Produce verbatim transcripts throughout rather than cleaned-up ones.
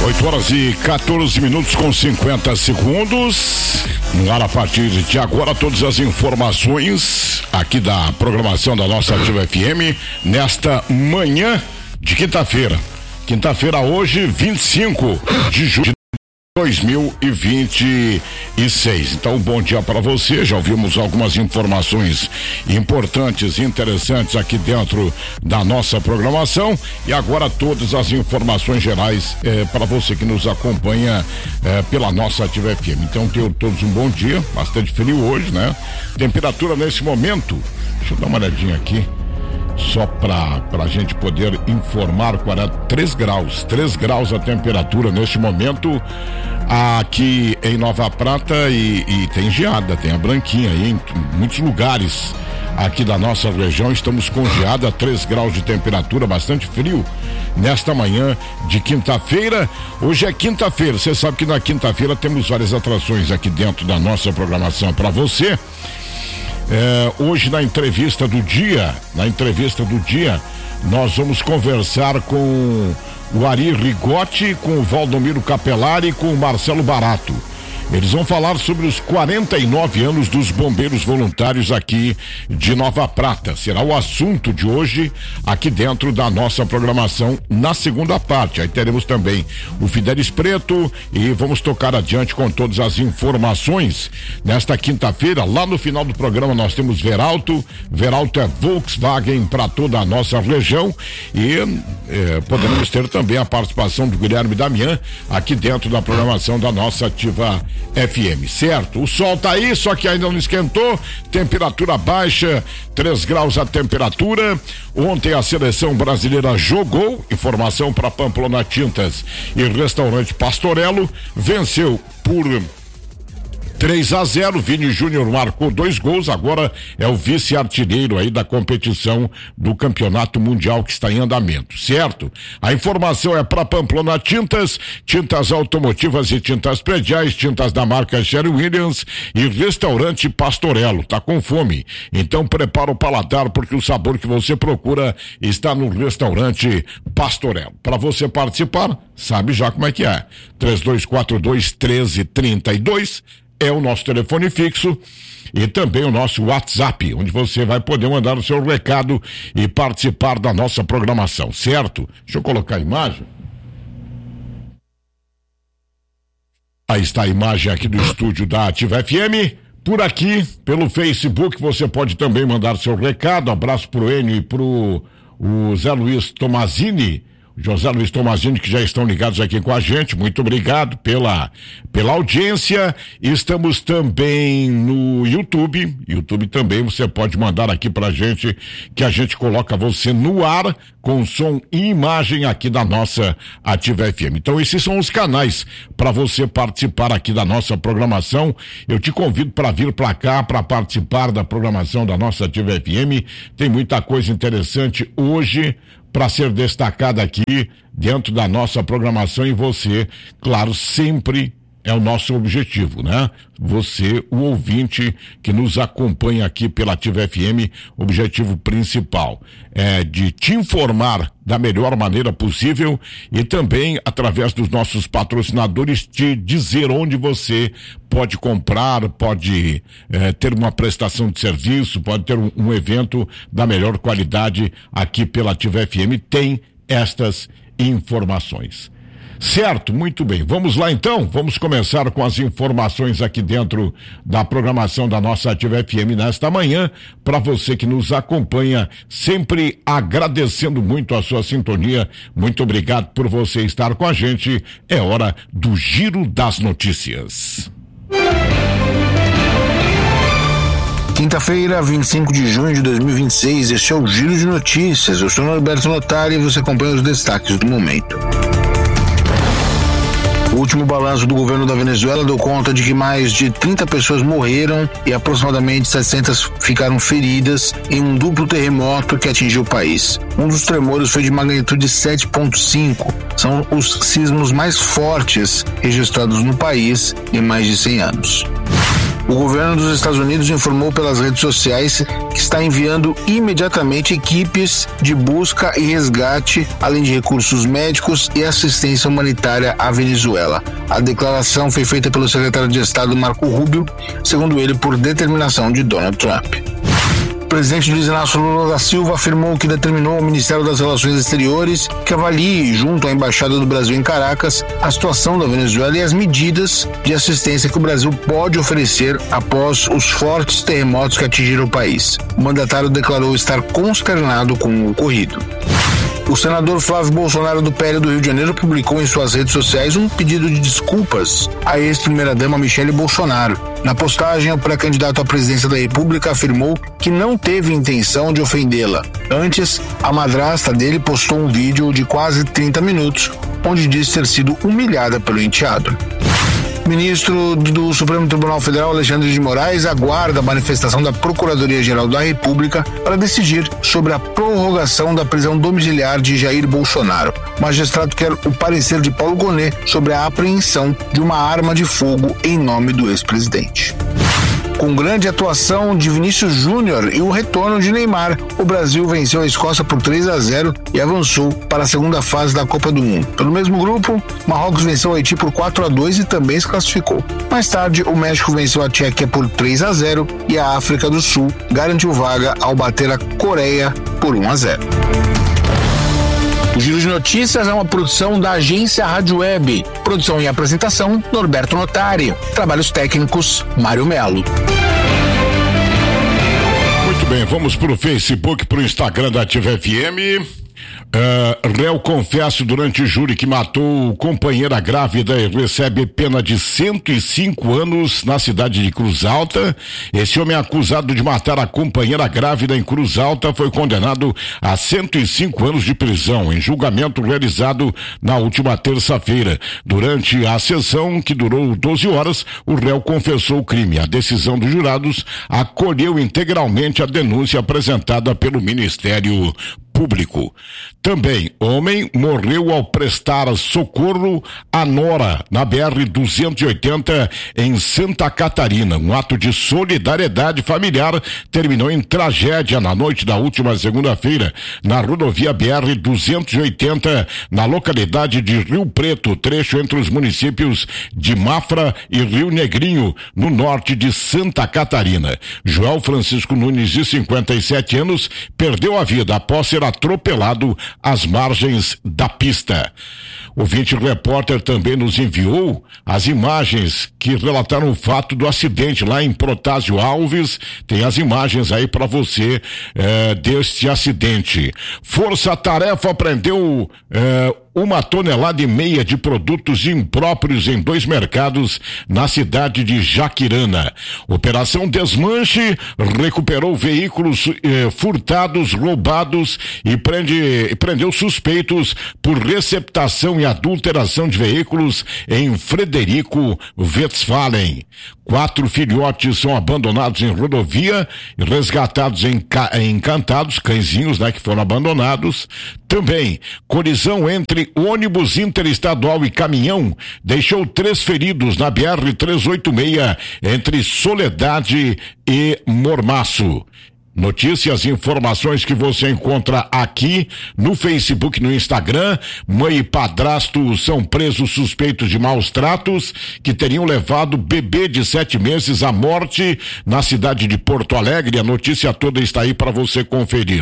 oito horas e quatorze minutos com cinquenta segundos. No ar, a partir de agora, todas as informações aqui da programação da nossa Ativa F M nesta manhã de quinta-feira. Quinta-feira hoje, vinte e cinco de julho de dois mil e vinte e seis. Então, bom dia para você. Já ouvimos algumas informações importantes e interessantes aqui dentro da nossa programação e agora todas as informações gerais eh, para você que nos acompanha eh, pela nossa Ativa F M. Então, tenham todos um bom dia. Bastante frio hoje, né? Temperatura nesse momento, deixa eu dar uma olhadinha aqui. Só para a gente poder informar, três graus, três graus a temperatura neste momento aqui em Nova Prata e, e tem geada, tem a branquinha aí em muitos lugares aqui da nossa região. Estamos com geada, três graus de temperatura, bastante frio nesta manhã de quinta-feira. Hoje é quinta-feira, você sabe que na quinta-feira temos várias atrações aqui dentro da nossa programação para você. É, hoje na entrevista do dia, na entrevista do dia, nós vamos conversar com o Ari Rigotti, com o Valdomiro Capelari e com o Marcelo Barato. Eles vão falar sobre os quarenta e nove anos dos bombeiros voluntários aqui de Nova Prata. Será o assunto de hoje aqui dentro da nossa programação na segunda parte. Aí teremos também o Fidelis Preto e vamos tocar adiante com todas as informações. Nesta quinta-feira, lá no final do programa, nós temos Veralto. Veralto é Volkswagen para toda a nossa região e eh, poderemos ter também a participação do Guilherme Damian aqui dentro da programação da nossa Ativa F M, certo? O sol tá aí, só que ainda não esquentou, temperatura baixa, três graus a temperatura. Ontem a seleção brasileira jogou, informação para Pamplona Tintas e Restaurante Pastorello, venceu por três a zero, Vini Júnior marcou dois gols, agora é o vice-artilheiro aí da competição do Campeonato Mundial que está em andamento, certo? A informação é para Pamplona Tintas, tintas automotivas e tintas prediais, tintas da marca Sherwin-Williams e Restaurante Pastorello. Tá com fome? Então prepara o paladar porque o sabor que você procura está no Restaurante Pastorello. Para você participar, sabe já como é que é. três dois quatro dois, um três três dois é o nosso telefone fixo e também o nosso WhatsApp, onde você vai poder mandar o seu recado e participar da nossa programação, certo? Deixa eu colocar a imagem. Aí está a imagem aqui do estúdio da Ativa F M. Por aqui, pelo Facebook, você pode também mandar seu recado. Abraço pro Enio e pro o Zé Luiz Tomazini, José Luiz Tomazini, que já estão ligados aqui com a gente. Muito obrigado pela, pela audiência. Estamos também no YouTube. YouTube também você pode mandar aqui pra gente, que a gente coloca você no ar com som e imagem aqui da nossa Ativa F M. Então esses são os canais para você participar aqui da nossa programação. Eu te convido para vir para cá para participar da programação da nossa Ativa F M. Tem muita coisa interessante hoje para ser destacada aqui dentro da nossa programação e você, claro, sempre é o nosso objetivo, né? Você, o ouvinte que nos acompanha aqui pela Ativa F M, objetivo principal é de te informar da melhor maneira possível e também, através dos nossos patrocinadores, te dizer onde você pode comprar, pode eh, ter uma prestação de serviço, pode ter um, um evento da melhor qualidade aqui pela Ativa F M. Tem estas informações. Certo, muito bem. Vamos lá então, vamos começar com as informações aqui dentro da programação da nossa Ativa F M nesta manhã. Para você que nos acompanha, sempre agradecendo muito a sua sintonia. Muito obrigado por você estar com a gente. É hora do Giro das Notícias. Quinta-feira, vinte e cinco de junho de dois mil e vinte e seis, este é o Giro de Notícias. Eu sou o Norberto Notari e você acompanha os destaques do momento. O último balanço do governo da Venezuela deu conta de que mais de trinta pessoas morreram e aproximadamente setecentas ficaram feridas em um duplo terremoto que atingiu o país. Um dos tremores foi de magnitude sete ponto cinco. São os sismos mais fortes registrados no país em mais de cem anos. O governo dos Estados Unidos informou pelas redes sociais que está enviando imediatamente equipes de busca e resgate, além de recursos médicos e assistência humanitária à Venezuela. A declaração foi feita pelo secretário de Estado Marco Rubio, segundo ele, por determinação de Donald Trump. O presidente Luiz Inácio Lula da Silva afirmou que determinou ao Ministério das Relações Exteriores que avalie, junto à Embaixada do Brasil em Caracas, a situação da Venezuela e as medidas de assistência que o Brasil pode oferecer após os fortes terremotos que atingiram o país. O mandatário declarou estar consternado com o ocorrido. O senador Flávio Bolsonaro do P L do Rio de Janeiro publicou em suas redes sociais um pedido de desculpas à ex-primeira-dama Michele Bolsonaro. Na postagem, o pré-candidato à presidência da República afirmou que não teve intenção de ofendê-la. Antes, a madrasta dele postou um vídeo de quase trinta minutos, onde diz ter sido humilhada pelo enteado. O ministro do Supremo Tribunal Federal, Alexandre de Moraes, aguarda a manifestação da Procuradoria-Geral da República para decidir sobre a prorrogação da prisão domiciliar de Jair Bolsonaro. O magistrado quer o parecer de Paulo Gonet sobre a apreensão de uma arma de fogo em nome do ex-presidente. Com grande atuação de Vinícius Júnior e o retorno de Neymar, o Brasil venceu a Escócia por três a zero e avançou para a segunda fase da Copa do Mundo. Pelo mesmo grupo, Marrocos venceu o Haiti por quatro a dois e também se classificou. Mais tarde, o México venceu a Tchequia por três a zero e a África do Sul garantiu vaga ao bater a Coreia por um a zero. O Giro de Notícias é uma produção da agência Rádio Web. Produção e apresentação, Norberto Notari. Trabalhos técnicos, Mário Melo. Muito bem, vamos para o Facebook, para o Instagram da Ativa F M. Uh, réu confesso durante júri que matou companheira grávida e recebe pena de cento e cinco anos na cidade de Cruz Alta. Esse homem acusado de matar a companheira grávida em Cruz Alta foi condenado a cento e cinco anos de prisão em julgamento realizado na última terça-feira. Durante a sessão, que durou doze horas, o réu confessou o crime. A decisão dos jurados acolheu integralmente a denúncia apresentada pelo Ministério Público. Também, homem morreu ao prestar socorro à nora na B R duzentos e oitenta em Santa Catarina. Um ato de solidariedade familiar terminou em tragédia na noite da última segunda-feira na rodovia B R duzentos e oitenta, na localidade de Rio Preto, trecho entre os municípios de Mafra e Rio Negrinho, no norte de Santa Catarina. Joel Francisco Nunes, de cinquenta e sete anos, perdeu a vida após ser atropelado às margens da pista. O ouvinte repórter também nos enviou as imagens que relataram o fato do acidente lá em Protásio Alves. Tem as imagens aí para você eh, deste acidente. Força Tarefa prendeu eh, uma tonelada e meia de produtos impróprios em dois mercados na cidade de Jaquirana. Operação Desmanche recuperou veículos eh, furtados, roubados e prende, prendeu suspeitos por receptação e adulteração de veículos em Frederico Westphalen. Quatro filhotes são abandonados em rodovia e resgatados em, em Encantados, cãezinhos, né, que foram abandonados. Também, colisão entre ônibus interestadual e caminhão deixou três feridos na B R trezentos e oitenta e seis entre Soledade e Mormaço. Notícias e informações que você encontra aqui no Facebook, no Instagram. Mãe e padrasto são presos suspeitos de maus tratos que teriam levado bebê de sete meses à morte na cidade de Porto Alegre. A notícia toda está aí para você conferir.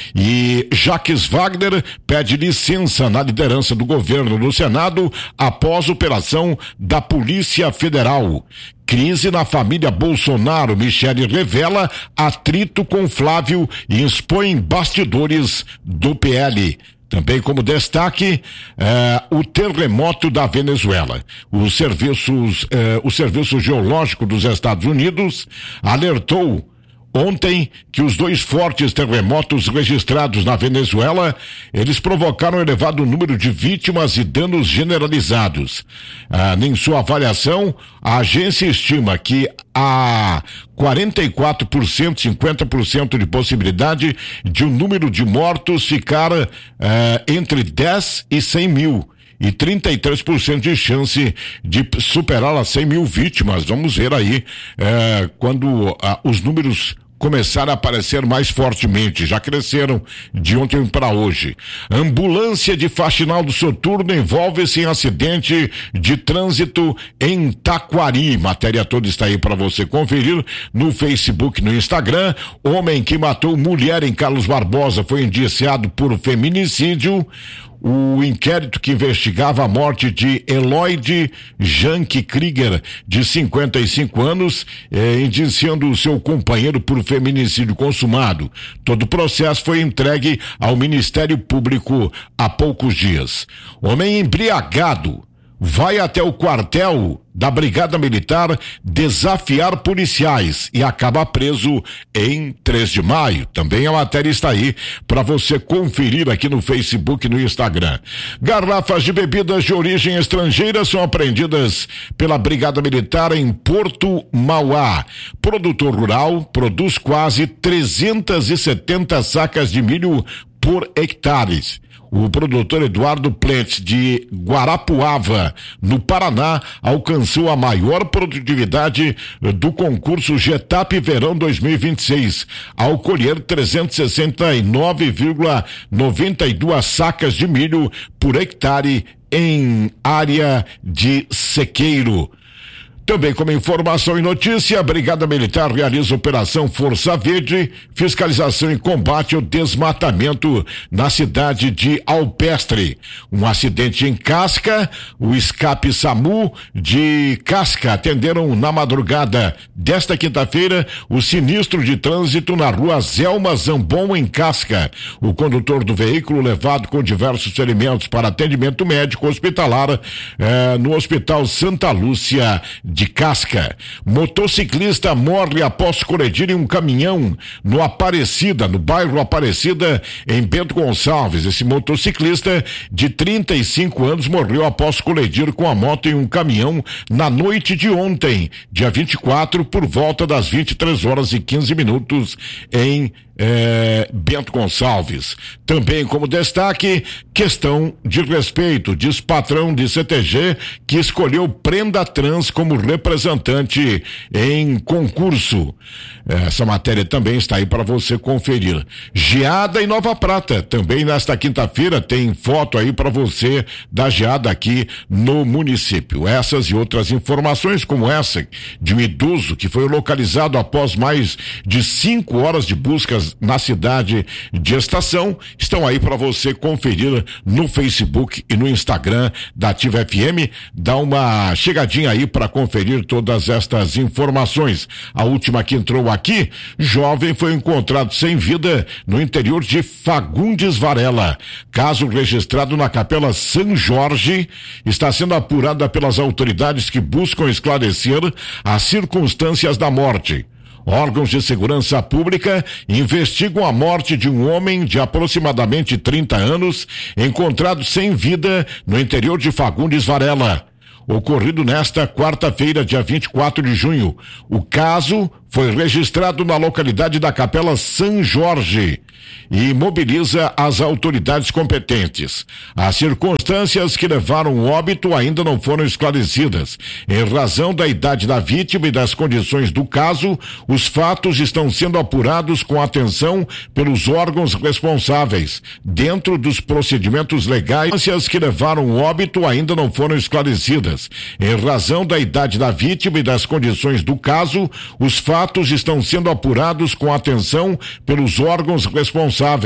E Jacques Wagner pede licença na liderança do governo do Senado após operação da Polícia Federal. Crise na família Bolsonaro. Michele revela atrito com Flávio e expõe bastidores do P L. Também como destaque, eh, o terremoto da Venezuela. Os serviços, eh, o Serviço Geológico dos Estados Unidos alertou ontem que os dois fortes terremotos registrados na Venezuela, eles provocaram um elevado número de vítimas e danos generalizados. Ah, em sua avaliação, a agência estima que há quarenta e quatro por cento, cinquenta por cento de possibilidade de o número de mortos ficar ah, entre dez e cem mil. e trinta e três por cento de chance de superar as cem mil vítimas. Vamos ver aí é, quando ah, os números começaram a aparecer mais fortemente, já cresceram de ontem para hoje. Ambulância de Faxinal do Soturno envolve-se em acidente de trânsito em Taquari. Matéria toda está aí para você conferir no Facebook, no Instagram. Homem que matou mulher em Carlos Barbosa foi indiciado por feminicídio. O inquérito que investigava a morte de Eloide Janke Krieger, de cinquenta e cinco anos, eh, indiciando o seu companheiro por feminicídio consumado. Todo o processo foi entregue ao Ministério Público há poucos dias. Homem embriagado vai até o quartel da Brigada Militar desafiar policiais e acaba preso em três de maio. Também a matéria está aí para você conferir aqui no Facebook e no Instagram. Garrafas de bebidas de origem estrangeira são apreendidas pela Brigada Militar em Porto Mauá. Produtor rural produz quase trezentas e setenta sacas de milho por hectares. O produtor Eduardo Plets, de Guarapuava, no Paraná, alcançou a maior produtividade do concurso Getap Verão dois mil e vinte e seis, ao colher trezentas e sessenta e nove vírgula noventa e duas sacas de milho por hectare em área de sequeiro. Também como informação e notícia, a Brigada Militar realiza operação Força Verde, fiscalização e combate ao desmatamento na cidade de Alpestre. Um acidente em Casca, o escape SAMU de Casca atenderam na madrugada desta quinta-feira o sinistro de trânsito na rua Zelma Zambon, em Casca. O condutor do veículo, levado com diversos ferimentos para atendimento médico hospitalar eh, no Hospital Santa Lúcia de Casca. Motociclista morre após colidir em um caminhão no Aparecida, no bairro Aparecida, em Bento Gonçalves. Esse motociclista de trinta e cinco anos morreu após colidir com a moto em um caminhão na noite de ontem, dia vinte e quatro, por volta das vinte e três horas e quinze minutos, em É, Bento Gonçalves. Também como destaque, questão de respeito, diz patrão de C T G que escolheu Prenda Trans como representante em concurso. Essa matéria também está aí para você conferir. Geada em Nova Prata, também nesta quinta-feira tem foto aí para você da geada aqui no município. Essas e outras informações, como essa de um idoso que foi localizado após mais de cinco horas de buscas na cidade de Estação, estão aí para você conferir no Facebook e no Instagram da Ativa F M. Dá uma chegadinha aí para conferir todas estas informações. A última que entrou aqui: jovem foi encontrado sem vida no interior de Fagundes Varela. Caso registrado na Capela São Jorge, está sendo apurada pelas autoridades que buscam esclarecer as circunstâncias da morte. Órgãos de segurança pública investigam a morte de um homem de aproximadamente trinta anos, encontrado sem vida no interior de Fagundes Varela. Ocorrido nesta quarta-feira, dia vinte e quatro de junho. O caso foi registrado na localidade da Capela São Jorge e mobiliza as autoridades competentes. As circunstâncias que levaram o óbito ainda não foram esclarecidas. Em razão da idade da vítima e das condições do caso, os fatos estão sendo apurados com atenção pelos órgãos responsáveis. Dentro dos procedimentos legais, as circunstâncias que levaram o óbito ainda não foram esclarecidas. Em razão da idade da vítima e das condições do caso, os fatos estão sendo apurados com atenção pelos órgãos responsáveis.